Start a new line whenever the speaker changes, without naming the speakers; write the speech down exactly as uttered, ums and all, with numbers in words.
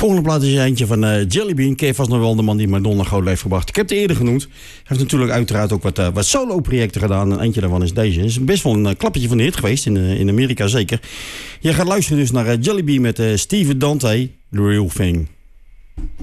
Volgende plaat is eentje van uh, Jellybean. Ken je vast nog wel de man die Madonna groot heeft gebracht. Ik heb het eerder genoemd. Hij heeft natuurlijk uiteraard ook wat, uh, wat solo-projecten gedaan. En eentje daarvan is deze. Het is best wel een uh, klappertje van de hit geweest. In, uh, in Amerika zeker. Je gaat luisteren dus naar uh, Jellybean met uh, Steven Dante. The Real Thing.